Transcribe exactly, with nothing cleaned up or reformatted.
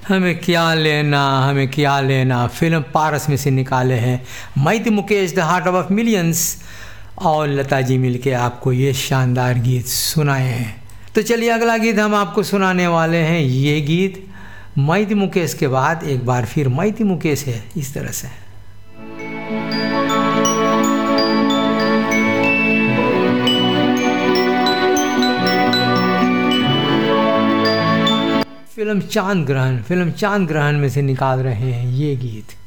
हमें क्या लेना, हमें क्या लेना, फिल्म पारस में से निकाले हैं माइती Mukesh the heart of millions और लता जी मिलके आपको ये शानदार गीत सुनाए हैं। तो चलिए अगला गीत हम आपको सुनाने वाले हैं। ये गीत माइती मुकेश के बाद एक बार फिर माइती मुकेश है इस तरह से। फिल्म चांद ग्रहण फिल्म चांद ग्रहण में से निकाल रहे हैं ये गीत।